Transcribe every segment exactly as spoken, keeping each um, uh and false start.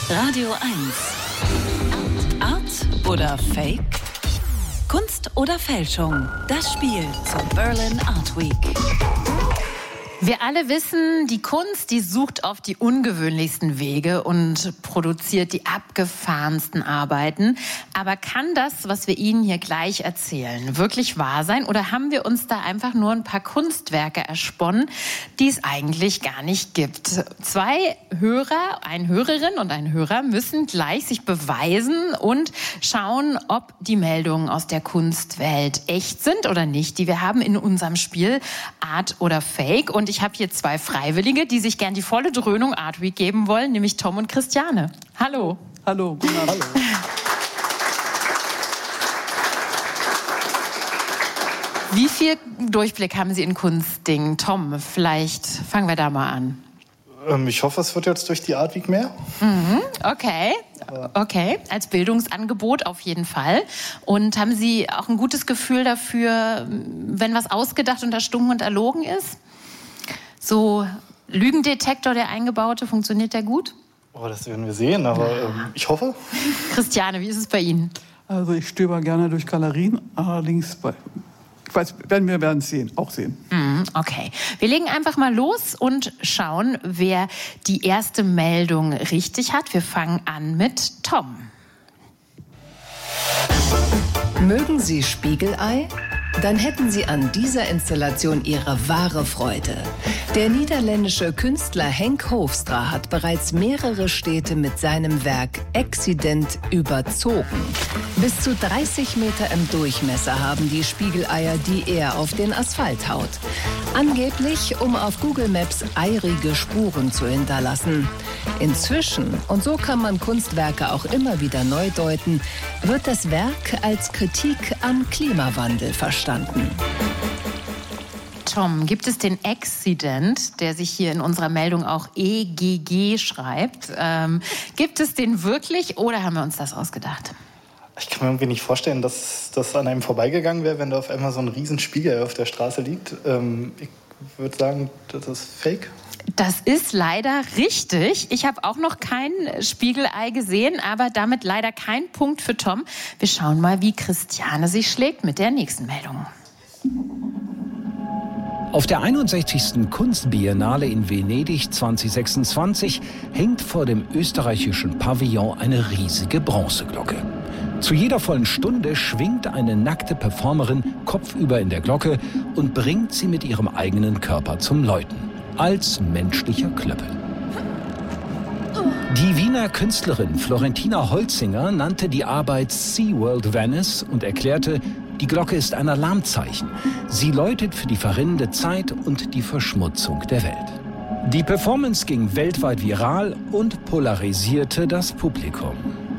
Radio eins. Art oder Fake? Kunst oder Fälschung? Das Spiel zur Berlin Art Week. Wir alle wissen, die Kunst, die sucht auf die ungewöhnlichsten Wege und produziert die abgefahrensten Arbeiten. Aber kann das, was wir Ihnen hier gleich erzählen, wirklich wahr sein? Oder haben wir uns da einfach nur ein paar Kunstwerke ersponnen, die es eigentlich gar nicht gibt? Zwei Hörer, eine Hörerin und ein Hörer müssen gleich sich beweisen und schauen, ob die Meldungen aus der Kunstwelt echt sind oder nicht, die wir haben in unserem Spiel Art oder Fake. Und ich habe hier zwei Freiwillige, die sich gern die volle Dröhnung Art Week geben wollen, nämlich Tom und Christiane. Hallo. Hallo, guten Abend. Hallo. Wie viel Durchblick haben Sie in Kunstdingen? Tom, vielleicht fangen wir da mal an. Ähm, ich hoffe, es wird jetzt durch die Art Week mehr. Mhm, okay. Okay, als Bildungsangebot auf jeden Fall. Und haben Sie auch ein gutes Gefühl dafür, wenn was ausgedacht und erstunken und erlogen ist? So Lügendetektor, der eingebaute, funktioniert der gut? Oh, das werden wir sehen, aber ähm, ich hoffe. Christiane, wie ist es bei Ihnen? Also ich stöber gerne durch Galerien, allerdings bei, ich weiß, werden wir werden es sehen, auch sehen. Mm, okay, wir legen einfach mal los und schauen, wer die erste Meldung richtig hat. Wir fangen an mit Tom. Mögen Sie Spiegelei? Dann hätten Sie an dieser Installation Ihre wahre Freude. Der niederländische Künstler Henk Hofstra hat bereits mehrere Städte mit seinem Werk Accident überzogen. Bis zu dreißig Meter im Durchmesser haben die Spiegeleier, die er auf den Asphalt haut. Angeblich, um auf Google Maps eirige Spuren zu hinterlassen. Inzwischen, und so kann man Kunstwerke auch immer wieder neu deuten, wird das Werk als Kritik am Klimawandel verstanden. Tom, gibt es den Accident, der sich hier in unserer Meldung auch E G G schreibt? Ähm, gibt es den wirklich oder haben wir uns das ausgedacht? Ich kann mir irgendwie nicht vorstellen, dass das an einem vorbeigegangen wäre, wenn da auf einmal so ein Riesenspiegel auf der Straße liegt. Ähm, ich würde sagen, das ist Fake. Das ist leider richtig. Ich habe auch noch kein Spiegelei gesehen, aber damit leider kein Punkt für Tom. Wir schauen mal, wie Christiane sich schlägt mit der nächsten Meldung. Auf der einundsechzigsten Kunstbiennale in Venedig zweitausendsechsundzwanzig hängt vor dem österreichischen Pavillon eine riesige Bronzeglocke. Zu jeder vollen Stunde schwingt eine nackte Performerin kopfüber in der Glocke und bringt sie mit ihrem eigenen Körper zum Läuten. Als menschlicher Klöppel. Die Wiener Künstlerin Florentina Holzinger nannte die Arbeit SeaWorld Venice und erklärte, die Glocke ist ein Alarmzeichen. Sie läutet für die verrinnende Zeit und die Verschmutzung der Welt. Die Performance ging weltweit viral und polarisierte das Publikum.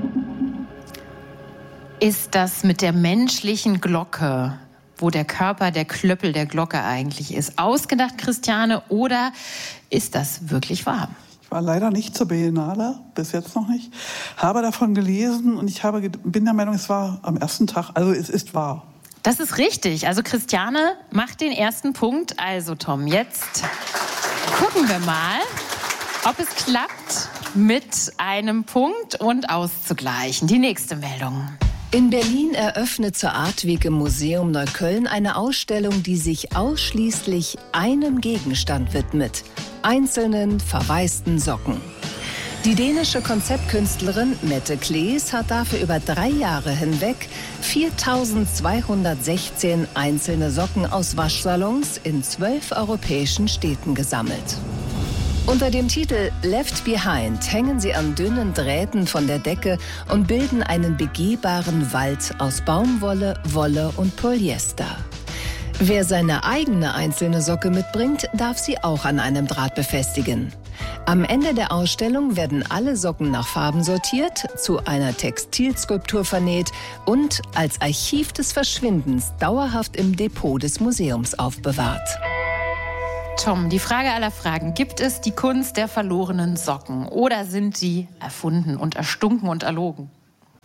Ist das mit der menschlichen Glocke, wo der Körper der Klöppel der Glocke eigentlich ist, ausgedacht, Christiane, oder ist das wirklich wahr? Ich war leider nicht zur Biennale, bis jetzt noch nicht, habe davon gelesen und ich habe, bin der Meinung, es war am ersten Tag, also es ist wahr. Das ist richtig. Also Christiane macht den ersten Punkt. Also Tom, jetzt gucken wir mal, ob es klappt, mit einem Punkt und auszugleichen. Die nächste Meldung. In Berlin eröffnet zur Art Week im Museum Neukölln eine Ausstellung, die sich ausschließlich einem Gegenstand widmet: einzelnen verwaisten Socken. Die dänische Konzeptkünstlerin Mette Klees hat dafür über drei Jahre hinweg viertausendzweihundertsechzehn einzelne Socken aus Waschsalons in zwölf europäischen Städten gesammelt. Unter dem Titel Left Behind hängen sie an dünnen Drähten von der Decke und bilden einen begehbaren Wald aus Baumwolle, Wolle und Polyester. Wer seine eigene einzelne Socke mitbringt, darf sie auch an einem Draht befestigen. Am Ende der Ausstellung werden alle Socken nach Farben sortiert, zu einer Textilskulptur vernäht und als Archiv des Verschwindens dauerhaft im Depot des Museums aufbewahrt. Tom, die Frage aller Fragen. Gibt es die Kunst der verlorenen Socken oder sind sie erfunden und erstunken und erlogen?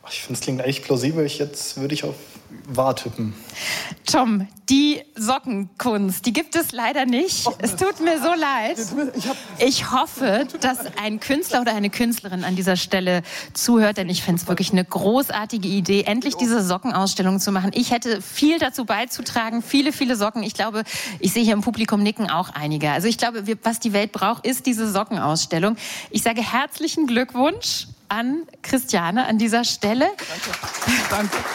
Ich finde, es klingt echt plausibel. Ich, jetzt würde ich auf wahr tippen. Tom, die Sockenkunst, die gibt es leider nicht. Es tut mir so leid. Ich hoffe, dass ein Künstler oder eine Künstlerin an dieser Stelle zuhört, denn ich finde es wirklich eine großartige Idee, endlich diese Sockenausstellung zu machen. Ich hätte viel dazu beizutragen, viele, viele Socken. Ich glaube, ich sehe hier im Publikum nicken auch einige. Also ich glaube, was die Welt braucht, ist diese Sockenausstellung. Ich sage herzlichen Glückwunsch an Christiane an dieser Stelle. Danke. Danke.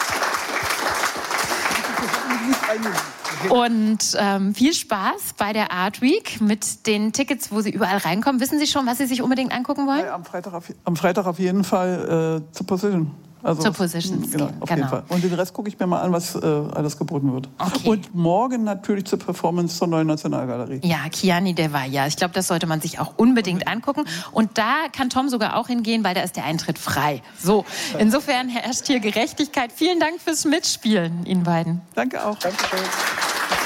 Und ähm, viel Spaß bei der Art Week mit den Tickets, wo Sie überall reinkommen. Wissen Sie schon, was Sie sich unbedingt angucken wollen? Ja, am, Freitag auf, am Freitag auf jeden Fall äh, zur Position. Also, zur Position. Genau, auf genau. jeden Fall. Und den Rest gucke ich mir mal an, was äh, alles geboten wird. Okay. Und morgen natürlich zur Performance zur Neuen Nationalgalerie. Ja, Kiani Devaya. Ich glaube, das sollte man sich auch unbedingt angucken. Und da kann Tom sogar auch hingehen, weil da ist der Eintritt frei. So, insofern herrscht hier Gerechtigkeit. Vielen Dank fürs Mitspielen, Ihnen beiden. Danke auch. Dankeschön.